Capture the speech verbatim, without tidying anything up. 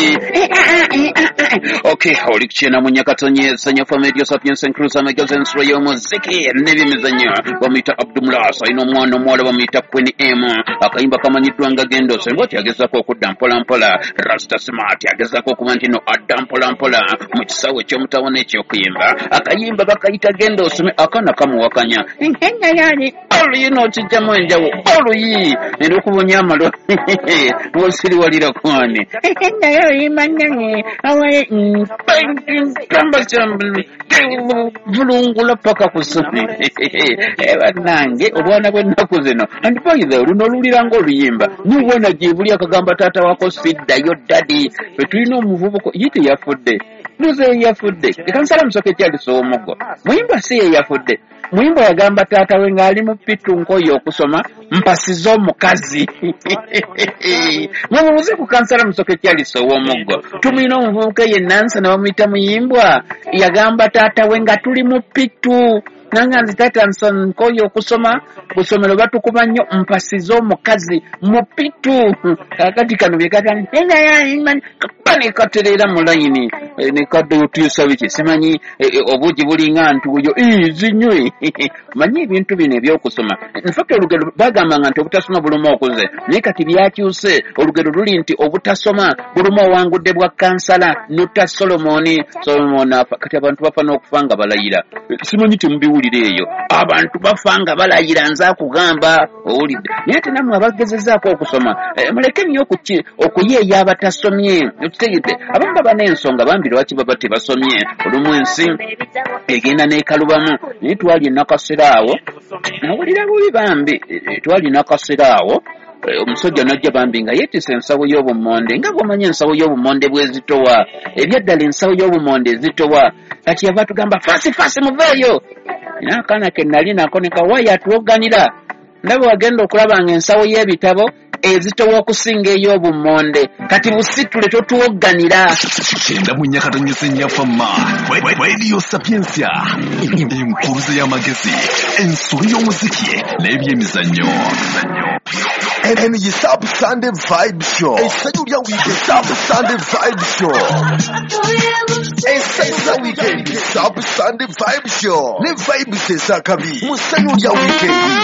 Okay, oli kuchena munyakatonye sanya famedio sapiens encruza magazine sroyo muziki nebi mizanya bamita Abdumlas ino mwana mwala bamita Queen M akayimba kamanyitwa nga gendo sembo kyagezako okudda mpola mpola Rasta Smart yagezako kumantino adda mpola mpola mu kisawe ky'omutawone eky'okuyimba akayimba bakayita gendo some akana kamuwakanya enkenga yani olu yino kijjamu enjawo olu yi nero kubunyamalo wosiri walira kwani nayo imanyanye awaye kamba chambu vulungula paka kusoni eba nange obwana bw'ennaku zino andipayiza oluno oluliranga oluyimba nubona gyebuli akagamba taata wako siddayo dadi fe tulina omuvubuko yite yafudde nuze yafudde ekansala musoke kyalisowa omuggo muyimba si ye yafudde muyimba yagamba taata we ng'ali mu pitu nkoyo okusoma mpasiza omukazi mumubuze ku kansala musoke kyalisowa omuggo tumulina omuvubuka ye Nansa nabamuyita muyimbwa yagamba taata we nga tuli mu pitu nanga nzi taata nkoyo okusoma busomero batukuba nnyo mpasiza omukazi mu pitu kakati kano byekatani kapane katerera mu layini ne kadde otuusa biki simanyi obugi bulinga ntuuyo zinywe manyi ebintu bino ebyokusoma nfakta olugero bagambanga nti obutasoma buluma okuze naye kati byakyuse olugero luli nti obutasoma buluma owangudde bwa kansala Nuta Solomoni Solomoni afa kati abantu bafa n'okufa nga balayira simanyi temubiwulire eyo abantu bafa nga balayira nza kugamba owulidde naye ate nammwe abagezezaako okusoma muleke nnyo okuyeeya abatasomye okitegedde abamu baba n'ensonga bambi lwaki baba tebasomye olumu ensi egenda n'ekalubamu naye twali enakaseera awo nawulira bubi bambi twali enakaseera awo omusajja najja bambi nga yeetise ensawo y'obumonde nga bw'omanyi ensawo y'obumonde bwezitowa ebyaddala ensawo y'obumonde ezitowa kati yava tugamba faasi faasi muveeyo n'akaana ke nali nako ne kawaya atuwoganira ndaba wagenda okulabanga ensawo y'ebitabo ezitowa okusinga ey'obumonde kati busitule totuwoganira kyenda mu nyakatonye z'ennyafamma Radio Sapiensia enkuluze y'amagezi ensolo y'omuziki n'ebyemizannyo And you Sub Sunday Vibe Show. And say you weekend Sub Sunday Vibe Show. And say you weekend Sub Sunday Vibe Show. Ne vibe se sakabi. Musanyo ya weekend.